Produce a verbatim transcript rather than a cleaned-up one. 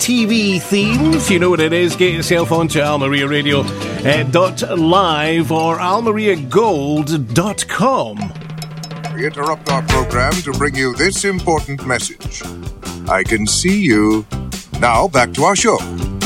T V themes, you know what it is. Get yourself onto almaria radio dot live or almaria gold dot com. We interrupt our program to bring you this important message. I can see you. Now, back to our show.